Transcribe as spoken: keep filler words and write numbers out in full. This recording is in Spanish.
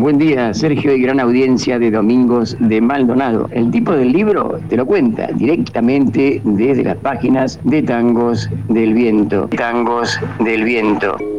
Buen día, Sergio y gran audiencia de Domingos de Maldonado. El tipo del libro te lo cuenta directamente desde las páginas de Tangos del Viento. Tangos del Viento.